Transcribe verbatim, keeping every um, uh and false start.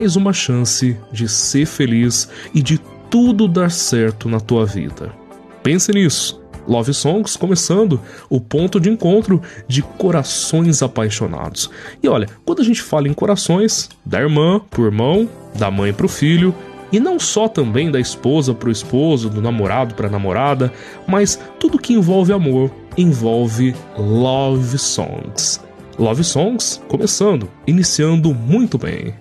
mais uma chance de ser feliz e de tudo dar certo na tua vida. Pense nisso. Love Songs começando o ponto de encontro de corações apaixonados. E olha, quando a gente fala em corações, da irmã pro irmão, da mãe pro filho, e não só também da esposa pro esposo, do namorado pra namorada, mas tudo que envolve amor envolve Love Songs. Love Songs começando, iniciando muito bem.